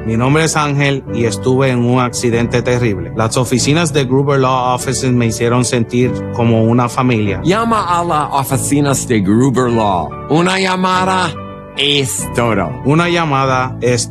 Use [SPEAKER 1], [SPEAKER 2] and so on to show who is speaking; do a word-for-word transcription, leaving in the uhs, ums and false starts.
[SPEAKER 1] Mi nombre es Ángel y estuve en un accidente terrible. Las oficinas de Gruber Law Offices me hicieron sentir como una familia.
[SPEAKER 2] Llama a las oficinas de Gruber Law. Una llamada es todo.
[SPEAKER 1] Una llamada es